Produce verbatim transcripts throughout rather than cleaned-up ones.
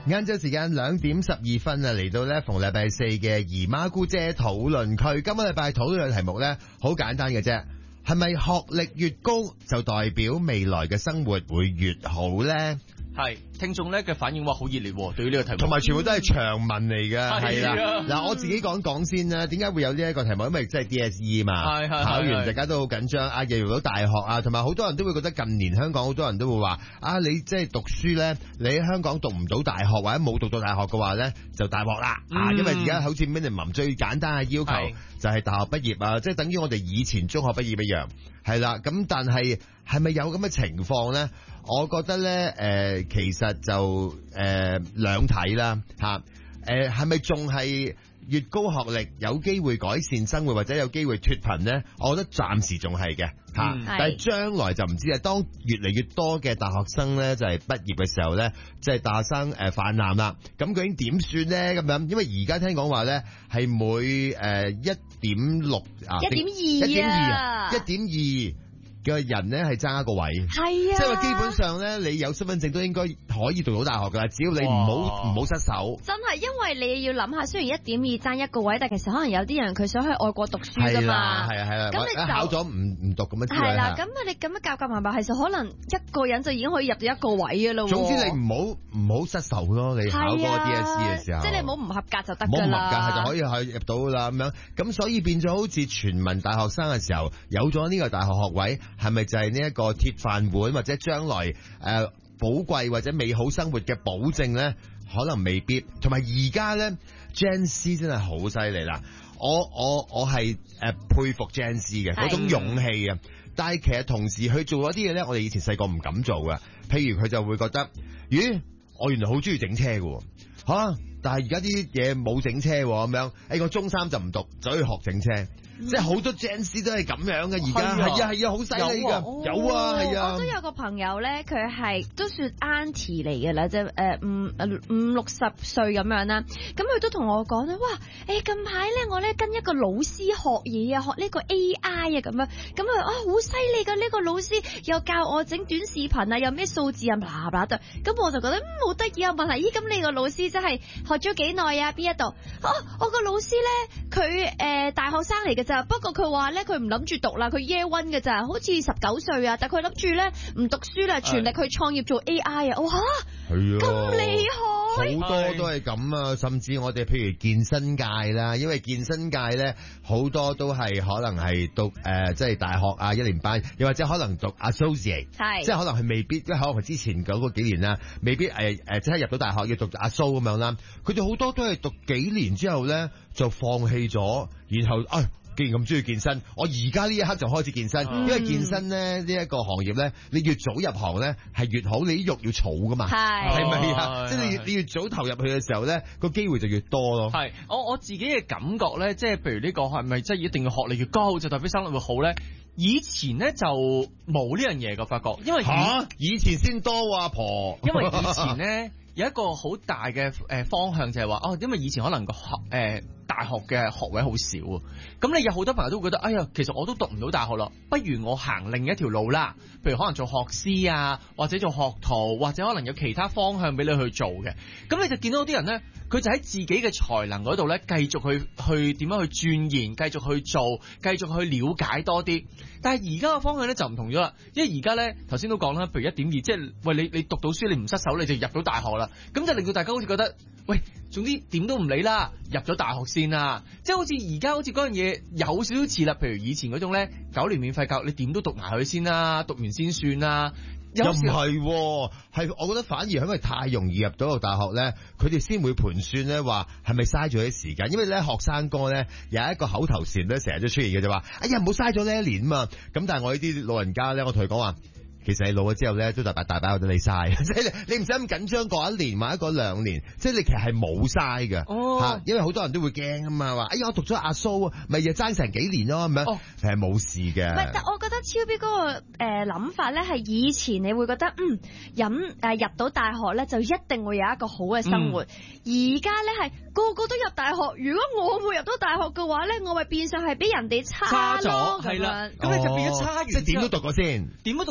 晏晝時間兩點十二分啊，嚟到咧逢禮拜四嘅姨媽姑姐討論區。今個禮拜討論嘅題目咧，好簡單嘅啫，係咪學歷越高就代表未來嘅生活會越好咧？ 係聽眾咧嘅反應話好熱烈喎，對於呢個題目， 同埋全部都係長文嚟嘅，係啦。嗱、 嗯， 我自己講講先啦，點解會有呢一個題目？因為即係 D S E 嘛， 係係考完大家都好緊張啊，入到大學啊，同埋好多人都會覺得近年香港好多人都會話啊，你即係讀書咧，你喺香港讀唔到大學或者冇讀到大學嘅話咧，就大鑊啦啊！因為而家好似 minimum 最簡單嘅要求就係大學畢業啊，即係等於我哋以前中學畢業一樣，係啦。咁但係係咪有咁嘅情況咧？我覺得咧，誒、呃，其實就誒兩睇啦，吓、呃，誒係咪仲係越高學歷有機會改善生活或者有機會脫貧咧？我覺得暫時仲係嘅，吓、嗯，但係將來就唔知啊。當越嚟越多嘅大學生咧就係畢業嘅時候咧，即係大學生誒泛濫啦，咁究竟點算咧？咁樣，因為而家聽講話咧係每誒一點六啊， 一點二一點二，一點二。嘅人咧係爭一個位， 係啊， 即係話基本上咧，你有身份證都應該可以讀到大學噶啦，只要你唔好唔好失手。 真係，因為你要諗下，雖然一點二爭一個位，但其實可能有啲人佢想去外國讀書噶嘛， 係啊係啦， 咁你就考咗唔唔讀咁樣之類。 係啦，咁你咁樣夾夾埋埋，其實可能一個人就已經可以入到一個位噶啦。 總之你唔好唔好失手咯，你考嗰個 D S E 嘅時候， 即係你唔好唔合格就得㗎啦，唔好唔合格係就可以去入到啦咁樣。咁所以變咗好似全民大學生嘅時候，有咗呢個大學學位，係咪就係呢一個鐵飯碗或者將來誒寶貴或者美好生活嘅保證咧？可能未必。同埋而家咧 Gen Z 真係好犀利啦！我我我係誒佩服 Gen Z 嘅嗰種勇氣啊！但係其實同時去做嗰啲嘢咧，我哋以前細個唔敢做嘅。譬如佢就會覺得，咦，我原來好中意整車嘅吓、啊，但係而家啲嘢冇整車咁樣，誒我中三就唔讀，走去學整車。嗯、即係好多 Gen Z 都係咁樣嘅，而家係啊係啊，好犀利噶，有啊係啊。 我都有個朋友咧，佢係都算 auntie 嚟嘅啦，即係誒五誒五六十歲咁樣啦。咁佢都同我講咧，哇！誒近排咧，我咧跟一個老師學嘢啊，學呢個 A I 啊咁樣。咁佢啊好犀利噶，呢、呢個老師又教我整短視頻啊，有咩數字啊，嗱嗱嗱。咁我就覺得好得意啊！問題咦，咁你個老師真係學咗幾耐啊？邊一度？哦，我個老師咧，佢誒、呃、大學生嚟嘅。不過佢話咧，佢唔諗住讀啦，佢 year one 嘅咋，好似十九歲啊，但佢諗住咧唔讀書啦，全力去創業做 A I 啊！哇，係啊，咁厲害， 好多都係咁啊！甚至我哋譬如健身界啦，因為健身界咧好多都係可能係讀誒，即、呃、係、就是、大學啊一年班，又或者可能讀 associate，係即係可能係未必，因為可能佢之前嗰個幾年啦，未必誒誒即刻入到大學要讀 asso 咁樣啦。佢哋好多都係讀幾年之後咧就放棄咗，然後啊。哎既然咁中意健身，我而家呢一刻就開始健身，嗯、因為健身咧呢一、這個行業咧，你越早入行咧係越好，你啲肉要儲噶嘛，係係咪啊？即係你你越早投入去嘅時候咧，個機會就越多咯。係我我自己嘅感覺咧，即係譬如呢個係咪即係一定要學歷越高就代表生活會好咧？以前咧就冇呢樣嘢嘅，發覺，因為吓以前先多啊，阿婆， 因為以前咧有一個好大嘅誒方向就係話哦，因為以前可能個學誒。呃大學嘅學位好少啊，咁你有好多朋友都會覺得，哎呀，其實我都讀唔到大學咯，不如我行另一條路啦，譬如可能做學師啊，或者做學徒，或者可能有其他方向俾你去做嘅，咁你就見到啲人咧，佢就喺自己嘅才能嗰度咧，繼續去去點樣去鑽研，繼續去做，繼續去了解多啲。但係而家嘅方向咧就唔同咗啦，因為而家咧頭先都講啦，譬如一點二，即係喂你你讀到書你唔失手你就入到大學啦，咁就令到大家好似覺得，喂，總之點都唔理啦，入咗大學先啦，即係好似而家好似嗰樣嘢有少少似啦，譬如以前嗰種咧九年免費教，你點都讀埋佢先啦，讀完先算啦。又唔係，係我覺得反而係因為太容易入到個大學咧，佢哋先會盤算咧話係咪嘥咗啲時間，因為咧學生哥咧有一個口頭禪咧成日都出現嘅就話，哎呀唔好嘥咗呢一年嘛，咁但係我呢啲老人家咧，我同佢講話。其實你老咗之後咧，都大把大把有得你嘥，即係你唔使咁緊張過一年或者過兩年，即係你其實係冇嘥嘅， 哦， 吓，因為好多人都會驚啊嘛，話哎呀我讀咗阿蘇，咪又爭成幾年咯咁樣，係冇事嘅。 唔係，但我覺得超 B 嗰個誒諗法咧，係以前你會覺得嗯飲誒入到大學咧就一定會有一個好嘅生活，而家咧係個個都入大學，如果我冇入到大學嘅話咧，我咪變相係比人哋差咗，係啦， 咁你就變咗差完， 即係點都讀過先， 點都讀過先。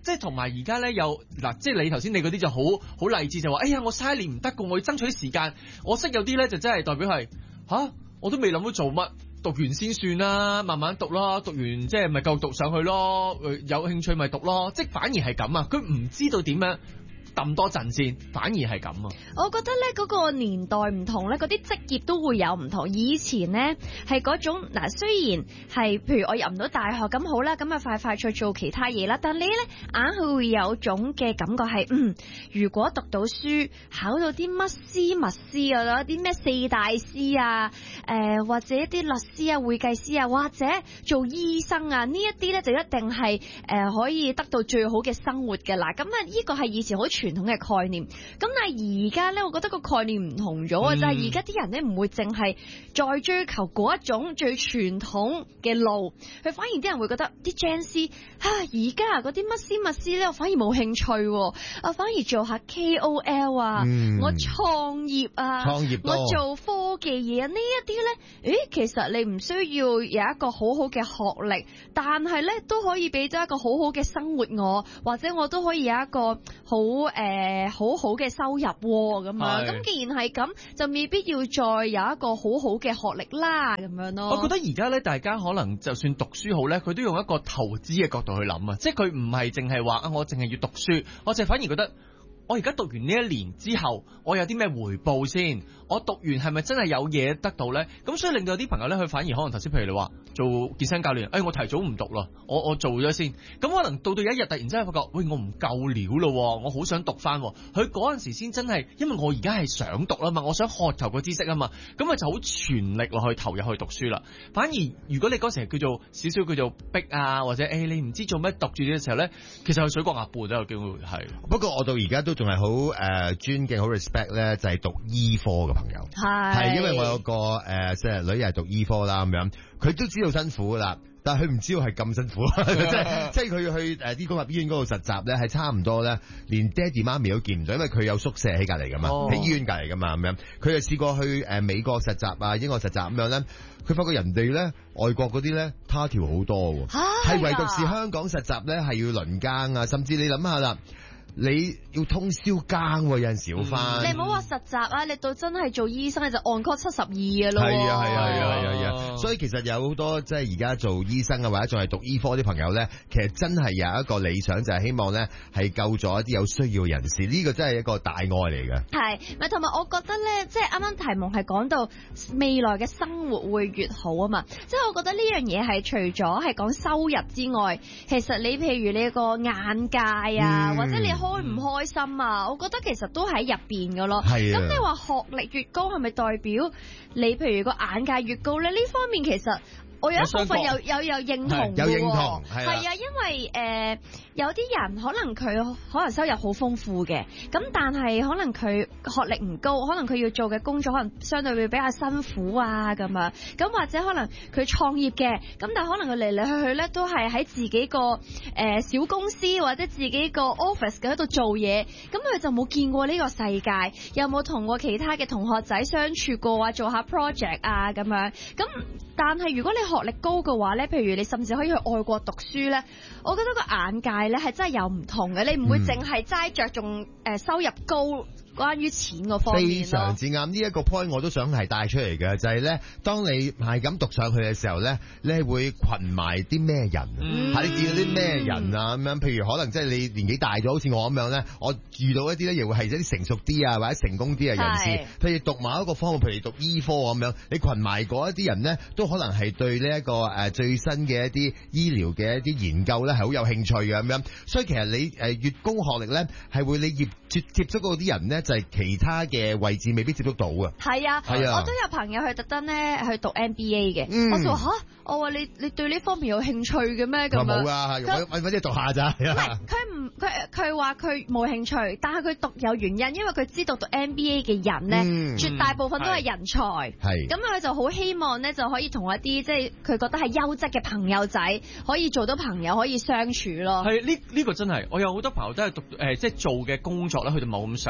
即係同埋而家咧有嗱，即係你頭先你嗰啲就好好勵志，就話哎呀我嘥年唔得㗎，我要爭取啲時間。我識有啲咧就真係代表係吓、啊，我都未諗到做乜，讀完先算啦，慢慢讀啦，讀完即係咪夠讀上去咯，有興趣咪讀咯，即係反而係咁啊，佢唔知道點樣揼多陣先，反而係咁啊！ 我覺得咧嗰個年代唔同咧，嗰啲職業都會有唔同。以前咧係嗰種嗱，雖然係譬如我入唔到大學咁好啦，咁啊快快脆做其他嘢啦，但你咧硬係會有種嘅感覺係，嗯，如果讀到書，考到啲乜師密師啊，啲咩四大師啊，誒、呃、或者一啲律師啊、會計師啊，或者做醫生啊，呢一啲咧就一定係誒、呃、可以得到最好嘅生活嘅啦。咁啊，呢個係以前好傳統嘅概念，咁但係而家咧，我覺得個概念唔同咗啊！嗯、就係而家啲人咧唔會淨係再追求嗰一種最傳統嘅路，佢反而啲人會覺得啲 Gen Z 啊，而家嗰啲乜師乜師咧，我反而冇興趣，啊反而做下 K O L 啊，嗯、我創業啊， 創業我做科技嘢啊，呢一啲咧，誒其實你唔需要有一個好好嘅學歷，但係咧都可以俾咗一個好好嘅生活我，或者我都可以有一個好誒。呃誒，好好嘅收入咁樣，咁既然係咁，就未必要再有一個好好嘅學歷啦，咁樣咯。 我覺得而家咧，大家可能就算讀書好咧，佢都用一個投資嘅角度去諗啊，即係佢唔係淨係話啊，我淨係要讀書，我就反而覺得我而家讀完呢一年之後，我有啲咩回報先？我讀完係咪真係有嘢得到咧？咁所以令到有啲朋友咧，佢反而可能頭先，譬如你話做健身教練，誒、哎，我提早唔讀啦，我我做咗先。咁可能到到有一日突然之間發覺，喂，我唔夠料咯，我好想讀翻。佢嗰陣時先真係，因為我而家係想讀啦嘛，我想渴求個知識啊嘛，咁啊就好全力落去投入去讀書啦。反而如果你嗰時叫做少少叫做逼啊，或者誒、哎、你唔知做咩讀住嘅時候咧，其實係水過鴨背都有機會係。 不過我到而家都仲係好誒尊敬、好 respect 咧，就係讀醫科嘅朋友。係係因為我有個誒即係女又係讀醫科啦咁樣，佢都知道辛苦噶啦。但係佢唔知道係咁辛苦，即係即係佢去誒啲公立醫院嗰度實習咧，係差唔多咧，連爹哋媽咪都見唔到，因為佢有宿舍喺隔離噶嘛，喺、哦、醫院隔離噶嘛咁樣。佢就試過去誒美國實習啊、英國實習咁樣咧，佢發覺人哋咧外國嗰啲咧他條好多喎，係唯獨是香港實習咧係要輪更啊，甚至你諗下啦。你要通宵更喎，有陣時要翻。 你唔好話實習啊，你到真係做醫生你就按 call 七十二嘅咯。 係啊係啊係啊係啊，所以其實有好多即係而家做醫生啊，或者仲係讀醫科啲朋友咧，其實真係有一個理想，就係希望咧係救助一啲有需要人士。呢個真係一個大愛嚟嘅。 係，咪同埋我覺得咧，即係啱啱題目係講到未來嘅生活會越好啊嘛。即係我覺得呢樣嘢係除咗係講收入之外，其實你譬如你個眼界啊，嗯、或者你開唔開心啊？我覺得其實都喺入邊噶咯。咁、啊、你話學歷越高，係咪代表你譬如個眼界越高咧？呢方面其實我有一部分有有有認同嘅， 有認同係啊，因為誒、呃、有啲人可能佢可能收入好豐富嘅，咁但係可能佢學歷唔高，可能佢要做嘅工作可能相對會比較辛苦啊咁樣，咁或者可能佢創業嘅，咁但係可能佢嚟嚟去去咧都係喺自己個誒、呃、小公司或者自己個 office 嘅喺度做嘢，咁佢就冇見過呢個世界，又冇同過其他嘅同學仔相處過啊，做下 project 啊咁樣，咁但係如果你學歷高嘅話咧，譬如你甚至可以去外國讀書咧，我覺得個眼界咧係真係有唔同嘅，你唔會淨係齋着重誒收入高關於錢嗰方面。非常之啱，呢一個 point 我都想係帶出嚟嘅，就係咧，當你係咁讀上去嘅時候咧，你係會群埋啲咩人，嚇、嗯、你見到啲咩人啊咁樣？譬如可能即係你年紀大咗，好似我咁樣咧，我遇到一啲咧，亦會係一啲成熟啲啊或者成功啲嘅人士，譬如讀某一個科目，譬如讀醫科咁樣，你群埋嗰一啲人咧，都可能係對呢一個誒最新嘅一啲醫療嘅一啲研究咧係好有興趣嘅咁樣。所以其實你誒越高學歷咧，係會你越接接觸嗰啲人咧，就係其他嘅位置未必接觸到啊。 係啊，係啊，我都有朋友去特登咧去讀 M B A 嘅，嗯、我就話吓，我話你你對呢方面有興趣嘅咩咁樣？冇啊， 我我只係讀下咋。唔係， 佢唔佢佢話佢冇興趣，但係佢讀有原因，因為佢知道讀 M B A 嘅人咧，嗯、絕大部分都係人才。係咁佢就好希望咧，就可以同一啲即係佢覺得係優質嘅朋友仔，可以做到朋友，可以相處咯。係呢呢個真係，我有好多朋友都係讀誒、呃，即係做嘅工作咧，去到冇咁上下咧，就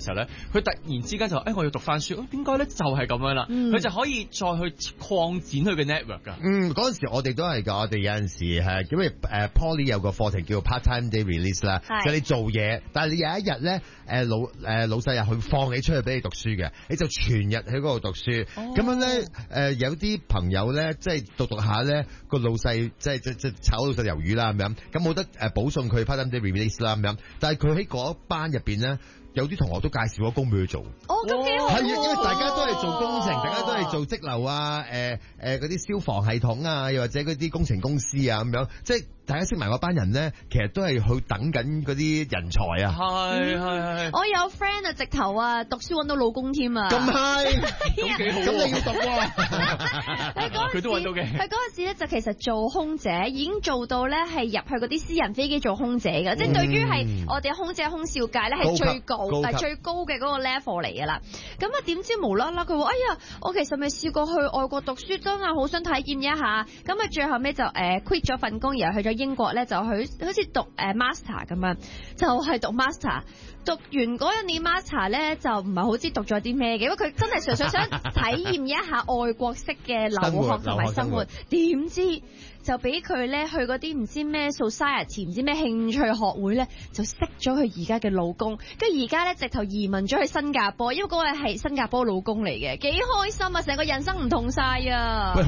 時候咧，佢突然之間就誒、哎、我要讀翻書，點解咧就係、是、咁樣啦，佢、嗯、就可以再去擴展佢嘅 network 㗎。 嗯，嗰陣時我哋都係㗎，我哋有陣時係因為誒 Poly 有個課程叫做 part time day release 啦，就你做嘢，但係你有一日咧誒老誒老細又去放你出去俾你讀書嘅，你就全日喺嗰度讀書，咁、哦、樣咧誒、呃、有啲朋友咧即係讀讀下咧個老細即係即即炒老細魷魚啦咁樣，咁冇得誒保送佢 part time day release 啦咁樣，但係佢喺嗰班入邊咧。有啲同學都介紹咗工俾佢做， 哦咁幾好， 係因為大家都係做工程，大家都係做積流啊，誒誒嗰啲消防系統啊，又或者嗰啲工程公司啊咁樣，即係大家識埋嗰班人咧，其實都係去等緊嗰啲人才啊。係係係， 我有 friend 啊，直頭啊，讀書揾到老公添啊。咁係， 咁幾好， 咁你要讀喎。 佢都揾到嘅。 佢嗰陣時咧就其實做空姐，已經做到咧係入去嗰啲私人飛機做空姐嘅，即係對於係我哋空姐空少界咧係最高。係最高嘅嗰個 level 嚟㗎啦，咁啊點知無啦啦佢話：哎呀，我其實未試過去外國讀書，真係好想體驗一下。咁啊最後尾就誒 quit 咗份工，然後去咗英國咧，就去好似讀誒 master 咁樣，就係讀 master。讀完嗰一年 master 咧，就唔係好知讀咗啲咩嘅，因為佢真係純粹想體驗一下外國式嘅留學同埋生活，點知就俾佢咧去嗰啲唔知咩 society 唔知咩興趣學會咧，就識咗佢而家嘅老公，跟住而家咧直頭移民咗去新加坡，因為嗰個係新加坡老公嚟嘅，幾開心啊！成個人生唔同晒啊！